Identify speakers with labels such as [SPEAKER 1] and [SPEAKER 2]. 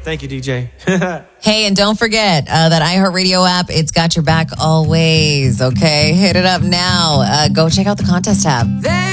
[SPEAKER 1] Thank you, DJ.
[SPEAKER 2] Hey, and don't forget that iHeartRadio app. It's got your back always, okay? Hit it up now. Go check out the contest tab.